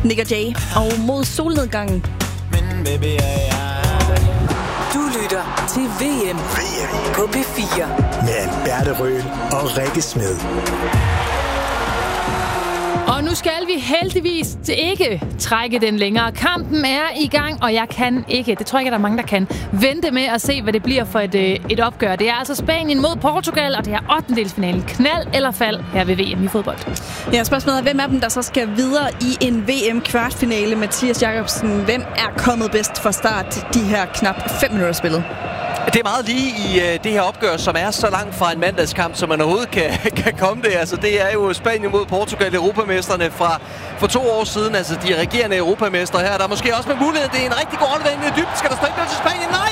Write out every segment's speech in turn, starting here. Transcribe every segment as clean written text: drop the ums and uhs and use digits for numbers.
Nick og Jay og Mod solnedgangen. Du lytter til VM på P4 med Alberte Røhl og Rikke Smed. Og nu skal vi heldigvis ikke trække den længere. Kampen er i gang, og jeg kan ikke, det tror jeg ikke, der er mange, der kan, vente med at se, hvad det bliver for et opgør. Det er altså Spanien mod Portugal, og det er 8. knald eller fald her ved VM i fodbold. Ja, spørgsmålet er, hvem af dem, der så skal videre i en VM-kvartfinale? Mathias Jacobsen, hvem er kommet bedst fra start de her knap 5 minutter spillet? Det er meget lige i det her opgør, som er så langt fra en mandagskamp, som man overhovedet kan komme det. Altså, det er jo Spanien mod Portugal, europamesterne for 2 år siden. Altså, de regerende europamestre her. Der er måske også med mulighed. Det er en rigtig god aflevering i dybden. Skal der stå ikke til Spanien? Nej!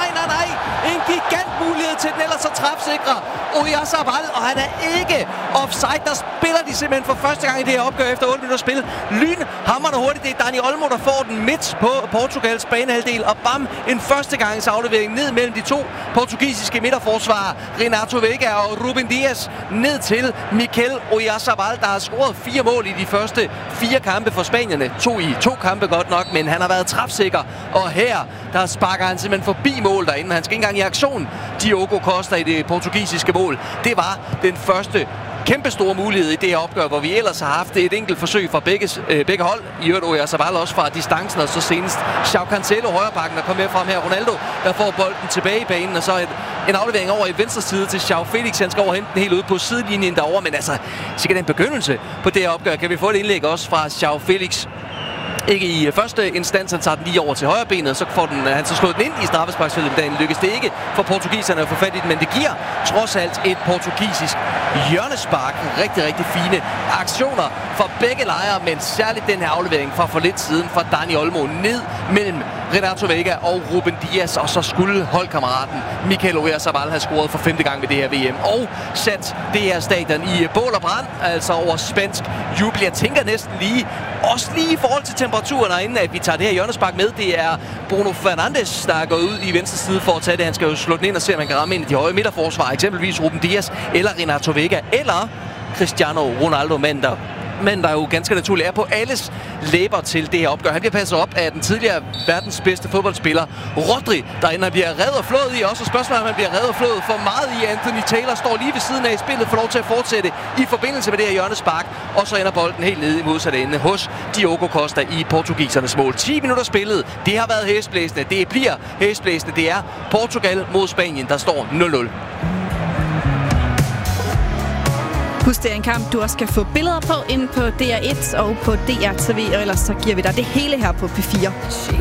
En gigant mulighed til den ellers så træfsikre Oyarzabal, og han er ikke offside. Der spiller de simpelthen for første gang i det her opgør efter 8 minutter spil. Lynhamrende hurtigt. Det er Dani Olmo, der får den midt på Portugals banehalvdel, og bam! En førstegangsaflevering ned mellem de to portugisiske midterforsvarer, Renato Veiga og Ruben Dias, ned til Mikel Oyarzabal, der har scoret 4 mål i de første 4 kampe for spanierne. 2 kampe godt nok, men han har været træfsikker, og her der sparker han simpelthen forbi mål derinde. Han skal ikke engang i aktion. Diogo Costa i det portugisiske mål. Det var den første kæmpe store mulighed i det her opgør, hvor vi ellers har haft et enkelt forsøg fra begge hold. I øvrigt Oyarzabal også fra distancen, og så senest João Cancelo, højrebacken, der kom med frem her. Ronaldo, der får bolden tilbage i banen, og så en aflevering over i venstre side til João Felix. Han skal overhente den helt ude på sidelinjen derovre, men altså, sikkert en begyndelse på det her opgør. Kan vi få et indlæg også fra João Felix? Ikke i første instans, han tager den lige over til højre benet, så får han så slået den ind i straffesparksfeltet, men den lykkes det ikke for portugiserne at få fat i den, men det giver trods alt et portugisisk hjørnespark. Rigtig, rigtig fine aktioner fra begge lejre, men særligt den her aflevering fra for lidt siden fra Dani Olmo ned mellem Renato Veiga og Ruben Dias, og så skulle holdkammeraten Mikel Oyarzabal have scoret for 5. gang ved det her VM, og sat det her stadion i bål og brand, altså over spansk jubel. Jeg tænker næsten lige i forhold til temperaturen herinde, at vi tager det her hjørnespark med. Det er Bruno Fernandes, der er gået ud i venstre side for at tage det. Han skal jo slå den ind og se, om man kan ramme ind i de høje midterforsvar, eksempelvis Ruben Dias eller Renato Veiga, eller Cristiano Ronaldo, men der jo ganske naturligt er på alles læber til det her opgør. Han bliver passet op af den tidligere verdens bedste fodboldspiller, Rodri, derinde han bliver reddet og flået i. Også spørgsmålet, om han bliver reddet og flået for meget i. Anthony Taylor står lige ved siden af i spillet, får lov til at fortsætte i forbindelse med det her hjørnespark, og så ender bolden helt nede i modsatte ende hos Diogo Costa i portugisernes mål. 10 minutter spillet. Det har været hæsblæsende. Det bliver hæsblæsende. Det er Portugal mod Spanien, der står 0-0. Husk, det er en kamp, du også skal få billeder på inde på DR1 og på DR TV, og ellers så giver vi dig det hele her på P4.